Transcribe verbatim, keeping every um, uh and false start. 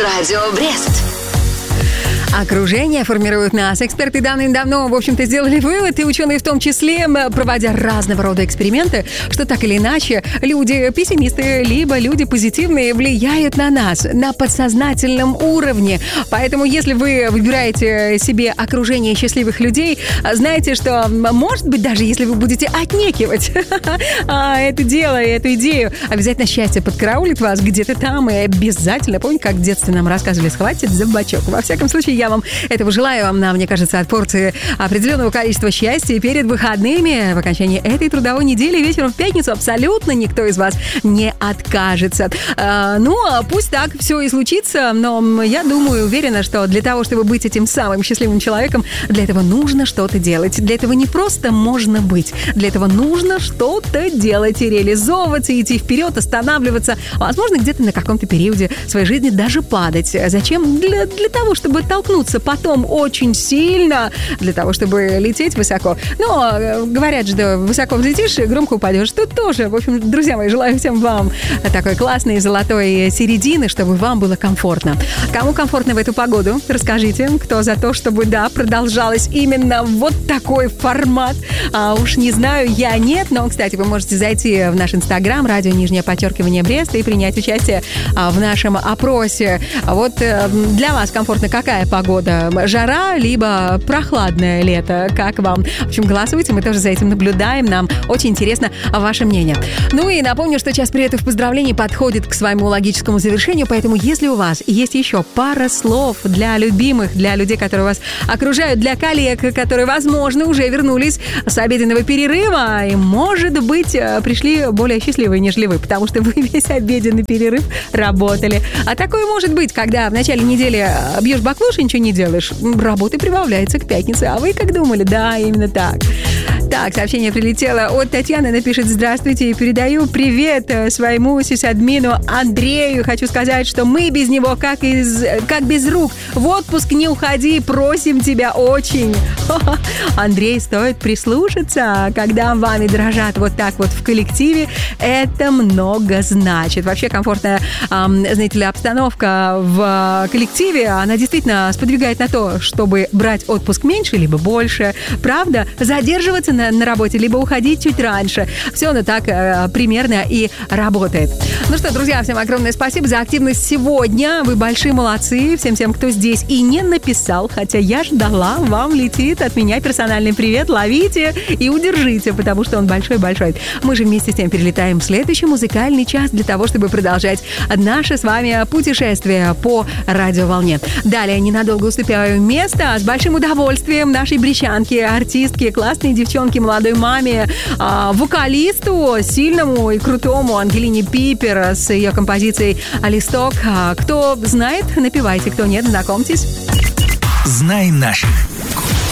Радио Брест. Окружение формирует нас. Эксперты давным-давно, в общем-то, сделали вывод, и ученые в том числе, проводя разного рода эксперименты, что так или иначе люди пессимисты, либо люди позитивные влияют на нас на подсознательном уровне. Поэтому, если вы выбираете себе окружение счастливых людей, знаете, что, может быть, даже если вы будете отнекивать это дело и эту идею, обязательно счастье подкараулит вас где-то там, и обязательно, помните, как в детстве нам рассказывали, схватит за бочок. Во всяком случае, я вам этого желаю. Вам, мне кажется, от порции определенного количества счастья перед выходными в окончании этой трудовой недели вечером в пятницу абсолютно никто из вас не откажется. А, ну, пусть так все и случится, но я думаю, уверена, что для того, чтобы быть этим самым счастливым человеком, для этого нужно что-то делать. Для этого не просто можно быть. Для этого нужно что-то делать и реализовываться, идти вперед, останавливаться. Возможно, где-то на каком-то периоде своей жизни даже падать. Зачем? Для, для того, чтобы толкнуться потом очень сильно, для того, чтобы лететь высоко. Но говорят же, да, высоко взлетишь, громко упадешь. Тут тоже. В общем, друзья мои, желаю всем вам такой классной золотой середины, чтобы вам было комфортно. Кому комфортно в эту погоду? Расскажите, кто за то, чтобы, да, продолжалось именно вот такой формат. А уж не знаю, я нет, но, кстати, вы можете зайти в наш инстаграм, радио нижнее подчеркивание Брест, и принять участие в нашем опросе. Вот для вас комфортно какая погода? Года. Жара, либо прохладное лето. Как вам? В общем, голосуйте, мы тоже за этим наблюдаем. Нам очень интересно ваше мнение. Ну и напомню, что час приветов поздравлений подходит к своему логическому завершению, поэтому если у вас есть еще пара слов для любимых, для людей, которые вас окружают, для коллег, которые, возможно, уже вернулись с обеденного перерыва и, может быть, пришли более счастливые, нежели вы, потому что вы весь обеденный перерыв работали. А такое может быть, когда в начале недели бьешь баклуши, ничего не делаешь, работы прибавляется к пятнице. А вы как думали? Да, именно так. Так, сообщение прилетело от Татьяны. Она пишет: здравствуйте, передаю привет своему сисадмину Андрею. Хочу сказать, что мы без него как, из, как без рук. В отпуск не уходи, просим тебя очень. Андрей, стоит прислушаться, когда вами дрожат вот так вот в коллективе. Это много значит. Вообще комфортная, знаете ли, обстановка в коллективе, она действительно сподвигает на то, чтобы брать отпуск меньше, либо больше. Правда? Задерживаться на, на работе, либо уходить чуть раньше. Все оно так э, примерно и работает. Ну что, друзья, всем огромное спасибо за активность сегодня. Вы большие молодцы. Всем тем, кто здесь и не написал, хотя я ждала, вам летит от меня персональный привет. Ловите и удержите, потому что он большой-большой. Мы же вместе с тем перелетаем в следующий музыкальный час для того, чтобы продолжать наше с вами путешествие по радиоволне. Далее ненадолго уступаю место с большим удовольствием нашей брещанке, артистке, классной девчонке, молодой маме, э, вокалисту, сильному и крутому Ангелине Пипер с ее композицией «Листок». Кто знает, напевайте, кто нет, знакомьтесь. Знаем наших.